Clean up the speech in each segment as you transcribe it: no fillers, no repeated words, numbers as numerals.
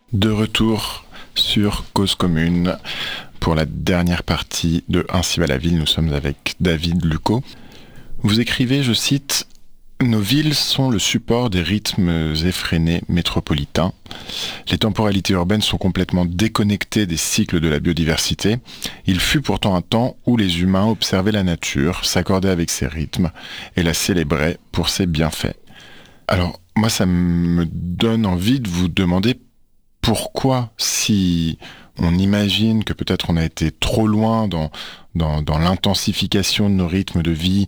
De retour sur Cause Commune pour la dernière partie de Ainsi va la ville. Nous sommes avec David Lucot. Vous écrivez, je cite, « Nos villes sont le support des rythmes effrénés métropolitains. Les temporalités urbaines sont complètement déconnectées des cycles de la biodiversité. Il fut pourtant un temps où les humains observaient la nature, s'accordaient avec ses rythmes et la célébraient pour ses bienfaits. » Alors, moi, ça me donne envie de vous demander pourquoi, si on imagine que peut-être on a été trop loin dans l'intensification de nos rythmes de vie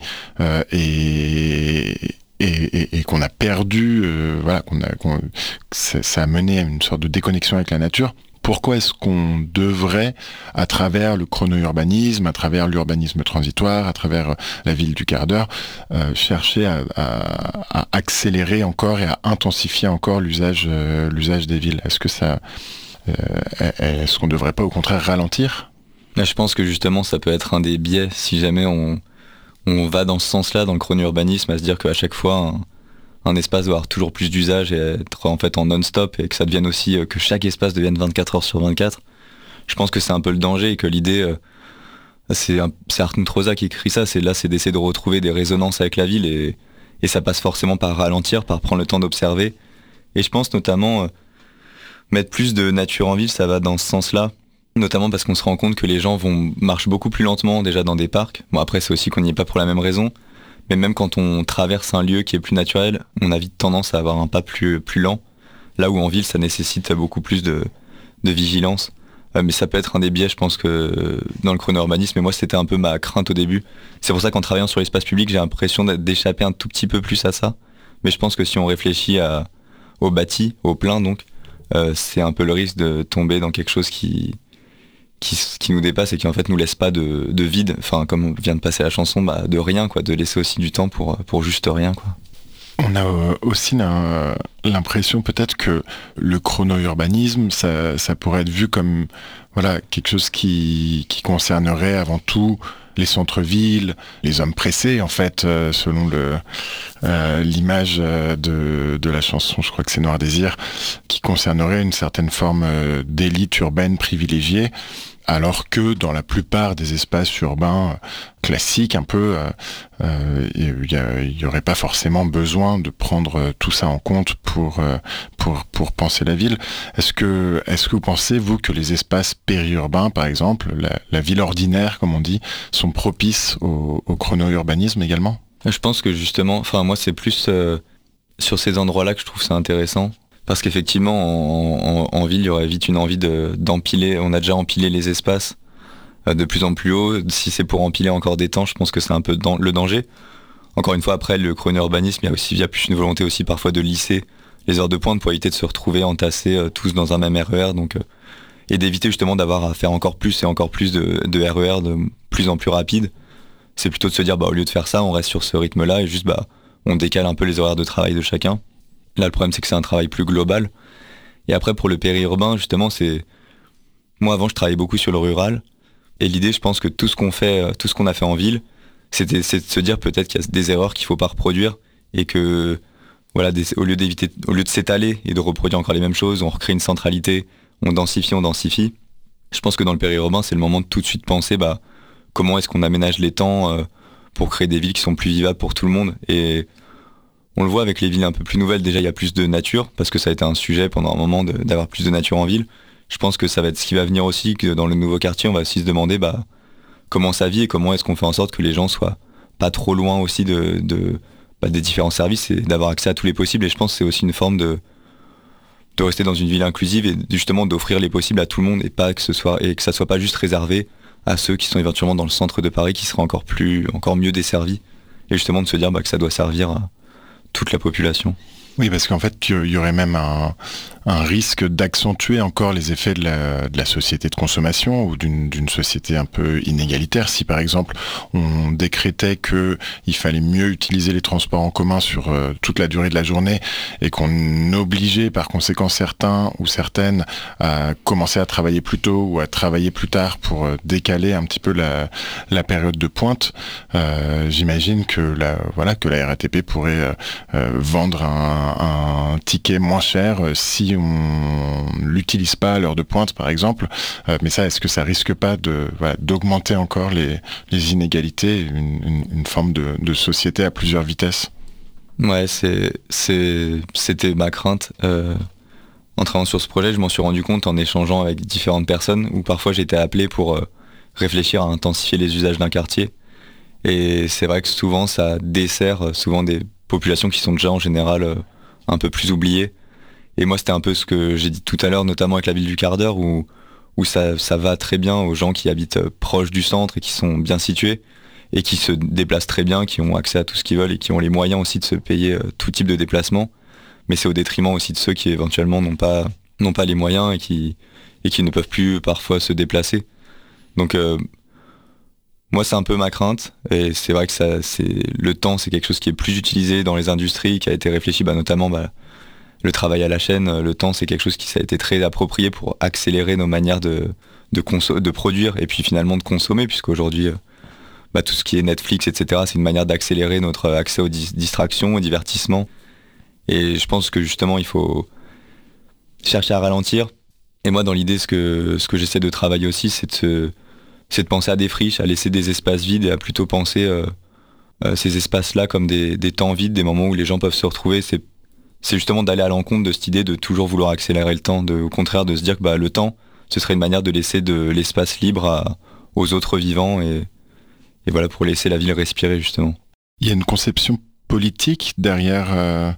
et qu'on a perdu, ça a mené à une sorte de déconnexion avec la nature. Pourquoi est-ce qu'on devrait, à travers le chrono-urbanisme, à travers l'urbanisme transitoire, à travers la ville du quart d'heure, chercher à accélérer encore et à intensifier encore l'usage des villes? Est-ce qu'on ne devrait pas au contraire ralentir? Là, je pense que justement ça peut être un des biais si jamais on va dans ce sens-là, dans le chrono-urbanisme, à se dire qu'à chaque fois un espace doit avoir toujours plus d'usage et être en fait en non-stop, et que ça devienne aussi que chaque espace devienne 24 heures sur 24. Je pense que c'est un peu le danger, et que l'idée, c'est Arthur Troza qui écrit ça, c'est d'essayer de retrouver des résonances avec la ville, et ça passe forcément par ralentir, par prendre le temps d'observer. Et je pense notamment mettre plus de nature en ville, ça va dans ce sens-là, notamment parce qu'on se rend compte que les gens marchent beaucoup plus lentement déjà dans des parcs. Bon, après c'est aussi qu'on n'y est pas pour la même raison, mais même quand on traverse un lieu qui est plus naturel, on a vite tendance à avoir un pas plus lent, là où en ville ça nécessite beaucoup plus de vigilance. Mais ça peut être un des biais, je pense, que dans le chrono-urbanisme, et moi c'était un peu ma crainte au début. C'est pour ça qu'en travaillant sur l'espace public, j'ai l'impression d'échapper un tout petit peu plus à ça. Mais je pense que si on réfléchit au bâti, au plein donc, c'est un peu le risque de tomber dans quelque chose qui nous dépasse et qui en fait nous laisse pas de vide, enfin comme on vient de passer la chanson, de rien quoi, de laisser aussi du temps pour juste rien quoi. On a aussi l'impression peut-être que le chrono-urbanisme, ça pourrait être vu comme quelque chose qui concernerait avant tout les centres-villes, les hommes pressés en fait, selon l'image de la chanson, je crois que c'est Noir Désir, qui concernerait une certaine forme d'élite urbaine privilégiée. Alors que dans la plupart des espaces urbains classiques, un peu, il y aurait pas forcément besoin de prendre tout ça en compte pour penser la ville. Est-ce que vous pensez, vous, que les espaces périurbains, par exemple, la ville ordinaire, comme on dit, sont propices au chrono-urbanisme également? Je pense que justement, moi c'est plus sur ces endroits-là que je trouve ça intéressant. Parce qu'effectivement, en ville, il y aurait vite une envie d'empiler. On a déjà empilé les espaces de plus en plus haut. Si c'est pour empiler encore des temps, je pense que c'est un peu le danger. Encore une fois, après, le chrono-urbanisme, il y a plus une volonté aussi parfois de lisser les heures de pointe pour éviter de se retrouver entassés tous dans un même RER. Donc, et d'éviter justement d'avoir à faire encore plus et encore plus de RER de plus en plus rapide. C'est plutôt de se dire, au lieu de faire ça, on reste sur ce rythme-là et juste, on décale un peu les horaires de travail de chacun. Là, le problème, c'est que c'est un travail plus global. Et après, pour le périurbain, justement, moi, avant, je travaillais beaucoup sur le rural. Et l'idée, je pense que tout ce qu'on a fait en ville, c'est de se dire peut-être qu'il y a des erreurs qu'il ne faut pas reproduire. Et que, au lieu de s'étaler et de reproduire encore les mêmes choses, on recrée une centralité, on densifie. Je pense que dans le périurbain, c'est le moment de tout de suite penser, comment est-ce qu'on aménage les temps pour créer des villes qui sont plus vivables pour tout le monde. Et on le voit avec les villes un peu plus nouvelles, déjà il y a plus de nature, parce que ça a été un sujet pendant un moment d'avoir plus de nature en ville. Je pense que ça va être ce qui va venir aussi, que dans le nouveau quartier, on va aussi se demander comment ça vit et comment est-ce qu'on fait en sorte que les gens soient pas trop loin aussi des différents services et d'avoir accès à tous les possibles. Et je pense que c'est aussi une forme de rester dans une ville inclusive et justement d'offrir les possibles à tout le monde et que ça soit pas juste réservé à ceux qui sont éventuellement dans le centre de Paris qui seraient encore mieux desservis. Et justement de se dire que ça doit servir à toute la population. Oui, parce qu'en fait, il y aurait même un risque d'accentuer encore les effets de la société de consommation ou d'une société un peu inégalitaire. Si par exemple, on décrétait qu'il fallait mieux utiliser les transports en commun sur toute la durée de la journée et qu'on obligeait par conséquent certains ou certaines à commencer à travailler plus tôt ou à travailler plus tard pour décaler un petit peu la période de pointe, j'imagine que la RATP pourrait vendre un ticket moins cher si si on l'utilise pas à l'heure de pointe, par exemple. Mais ça, est-ce que ça risque pas d'augmenter encore les inégalités, une forme de société à plusieurs vitesses? Ouais, c'était ma crainte. En travaillant sur ce projet, je m'en suis rendu compte en échangeant avec différentes personnes, où parfois j'étais appelé pour réfléchir à intensifier les usages d'un quartier. Et c'est vrai que souvent ça dessert souvent des populations qui sont déjà en général un peu plus oubliées. Et moi c'était un peu ce que j'ai dit tout à l'heure, notamment avec la ville du quart d'heure, où ça va très bien aux gens qui habitent proches du centre et qui sont bien situés et qui se déplacent très bien, qui ont accès à tout ce qu'ils veulent et qui ont les moyens aussi de se payer tout type de déplacement. Mais c'est au détriment aussi de ceux qui éventuellement n'ont pas les moyens et qui ne peuvent plus parfois se déplacer. Donc moi c'est un peu ma crainte, et c'est vrai que le temps c'est quelque chose qui est plus utilisé dans les industries, qui a été réfléchi notamment le travail à la chaîne. Le temps c'est quelque chose qui ça a été très approprié pour accélérer nos manières de produire et puis finalement de consommer, puisqu'aujourd'hui tout ce qui est Netflix, etc., c'est une manière d'accélérer notre accès aux distractions, aux divertissements. Et je pense que justement, il faut chercher à ralentir. Et moi, dans l'idée, ce que j'essaie de travailler aussi, c'est de penser à des friches, à laisser des espaces vides et à plutôt penser ces espaces-là comme des temps vides, des moments où les gens peuvent se retrouver. C'est justement d'aller à l'encontre de cette idée de toujours vouloir accélérer le temps, au contraire de se dire que le temps, ce serait une manière de laisser de l'espace libre aux autres vivants et voilà, pour laisser la ville respirer justement. Il y a une conception politique derrière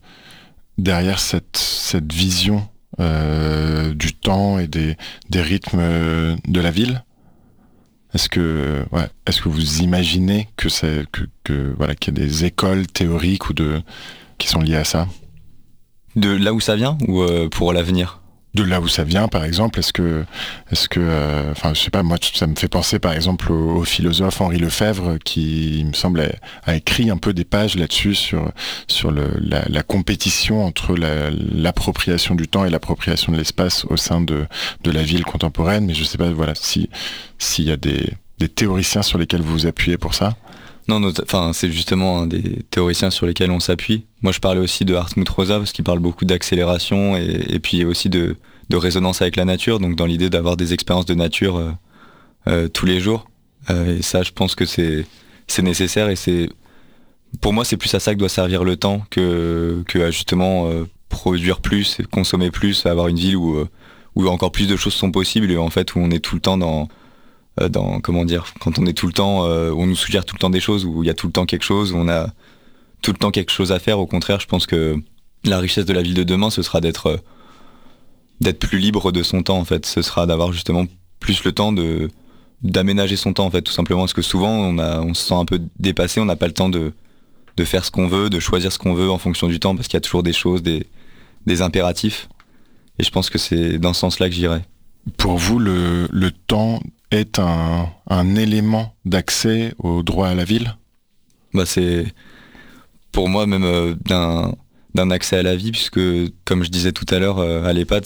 cette vision du temps et des rythmes de la ville. Est-ce que vous imaginez qu'il y a des écoles théoriques qui sont liées à ça? De là où ça vient ou pour l'avenir? De là où ça vient, par exemple, est-ce que je sais pas, moi, ça me fait penser, par exemple, au philosophe Henri Lefebvre, qui, il me semble, a écrit un peu des pages là-dessus sur la compétition entre l'appropriation du temps et l'appropriation de l'espace au sein de la ville contemporaine. Mais je sais pas, s'il y a des théoriciens sur lesquels vous vous appuyez pour ça. Non, c'est justement un des théoriciens sur lesquels on s'appuie. Moi, je parlais aussi de Hartmut Rosa, parce qu'il parle beaucoup d'accélération et puis aussi de résonance avec la nature, donc dans l'idée d'avoir des expériences de nature tous les jours. Et ça, je pense que c'est nécessaire, et pour moi, c'est plus à ça que doit servir le temps que à justement produire plus, consommer plus, avoir une ville où encore plus de choses sont possibles, et en fait où on est tout le temps quand on est tout le temps, on nous suggère tout le temps des choses, où il y a tout le temps quelque chose, où on a tout le temps quelque chose à faire. Au contraire, je pense que la richesse de la ville de demain, ce sera d'être plus libre de son temps, en fait. Ce sera d'avoir justement plus le temps d'aménager son temps, en fait, tout simplement, parce que souvent on se sent un peu dépassé, on n'a pas le temps de faire ce qu'on veut, de choisir ce qu'on veut en fonction du temps, parce qu'il y a toujours des choses, des impératifs, et je pense que c'est dans ce sens-là que j'irais. Pour vous, le temps est un élément d'accès au droit à la ville? C'est pour moi même d'un accès à la vie, puisque comme je disais tout à l'heure, à l'EHPAD,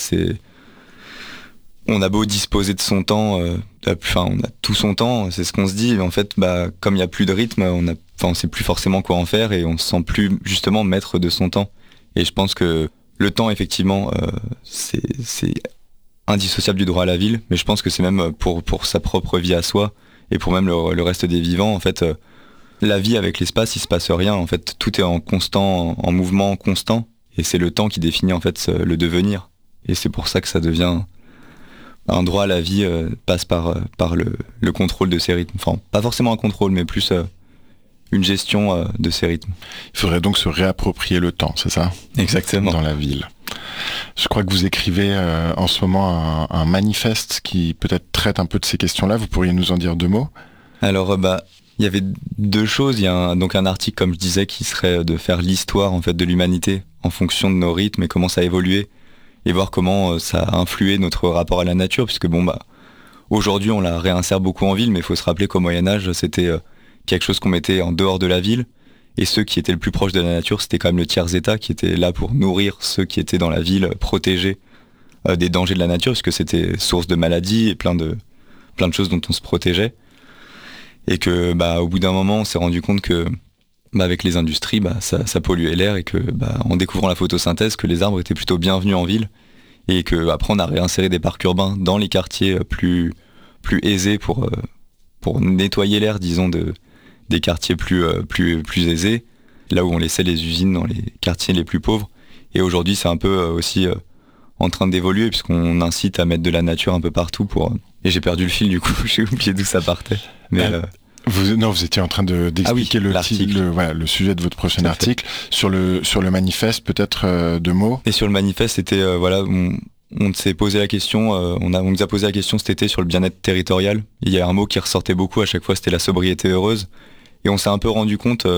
on a beau disposer de son temps, on a tout son temps, c'est ce qu'on se dit, mais en fait comme il n'y a plus de rythme, on sait plus forcément quoi en faire, et on se sent plus justement maître de son temps. Et je pense que le temps, effectivement, c'est indissociable du droit à la ville, mais je pense que c'est même pour sa propre vie à soi, et pour même le reste des vivants, en fait, la vie avec l'espace, il se passe rien, en fait, tout est en mouvement constant, et c'est le temps qui définit en fait le devenir, et c'est pour ça que ça devient un droit à la vie, passe par le contrôle de ces rythmes, enfin pas forcément un contrôle, mais plus une gestion de ces rythmes. Il faudrait donc se réapproprier le temps, c'est ça? Exactement. Dans la ville. Je crois que vous écrivez en ce moment un manifeste qui peut-être traite un peu de ces questions-là. Vous pourriez nous en dire 2 mots? Alors, il y avait 2 choses. Il y a donc un article, comme je disais, qui serait de faire l'histoire en fait de l'humanité en fonction de nos rythmes et comment ça a évolué, et voir comment ça a influé notre rapport à la nature, puisque aujourd'hui on la réinsère beaucoup en ville, mais il faut se rappeler qu'au Moyen-Âge, c'était quelque chose qu'on mettait en dehors de la ville. Et ceux qui étaient le plus proches de la nature, c'était quand même le tiers-état qui était là pour nourrir ceux qui étaient dans la ville, protégés des dangers de la nature, parce que c'était source de maladies et plein de choses dont on se protégeait. Et que au bout d'un moment, on s'est rendu compte que avec les industries, ça polluait l'air, et que en découvrant la photosynthèse, que les arbres étaient plutôt bienvenus en ville, et que après on a réinséré des parcs urbains dans les quartiers plus aisés pour nettoyer l'air, disons, des quartiers plus aisés, là où on laissait les usines dans les quartiers les plus pauvres. Et aujourd'hui, c'est un peu aussi en train d'évoluer, puisqu'on incite à mettre de la nature un peu partout Et j'ai perdu le fil, du coup, j'ai oublié d'où ça partait. Mais vous étiez en train d'expliquer le sujet de votre prochain article. Sur le manifeste, peut-être 2 mots. Et sur le manifeste, c'était on s'est posé la question, on nous a posé la question cet été sur le bien-être territorial. Il y a un mot qui ressortait beaucoup à chaque fois, c'était la sobriété heureuse. Et on s'est un peu rendu compte,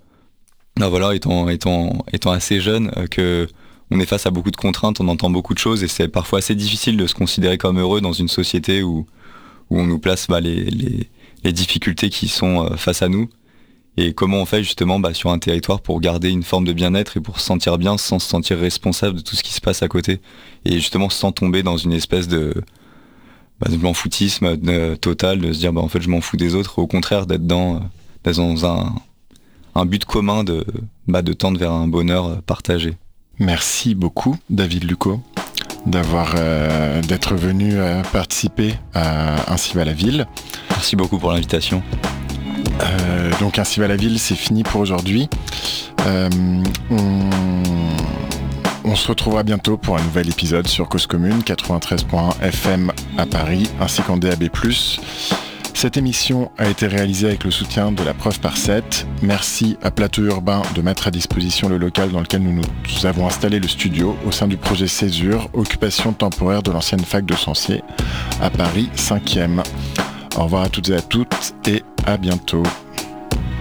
étant assez jeune, que on est face à beaucoup de contraintes, on entend beaucoup de choses, et c'est parfois assez difficile de se considérer comme heureux dans une société où on nous place les difficultés qui sont face à nous. Et comment on fait justement sur un territoire pour garder une forme de bien-être et pour se sentir bien sans se sentir responsable de tout ce qui se passe à côté, et justement sans tomber dans une espèce de m'en-foutisme total, de se dire en fait je m'en fous des autres, au contraire d'être dans un but commun de tendre vers un bonheur partagé. Merci beaucoup David Lucot d'être venu participer à Ainsi va la ville. Merci beaucoup pour l'invitation. Donc Ainsi va la ville, c'est fini pour aujourd'hui. On se retrouvera bientôt pour un nouvel épisode sur Cause Commune 93.1 FM à Paris, ainsi qu'en DAB+. Cette émission a été réalisée avec le soutien de la Preuve par 7. Merci à Plateau Urbain de mettre à disposition le local dans lequel nous avons installé le studio au sein du projet Césure, occupation temporaire de l'ancienne fac de Sancier à Paris 5e. Au revoir à toutes et à toutes et à bientôt.